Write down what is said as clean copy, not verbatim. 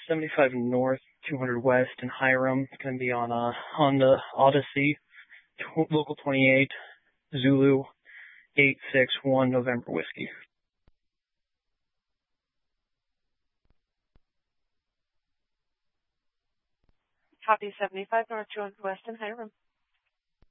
75 North, 200 West in Hiram. It's going to be on the Odyssey, local 28, Zulu 861 November Whiskey. Copy 75 North, 200 West in Hiram.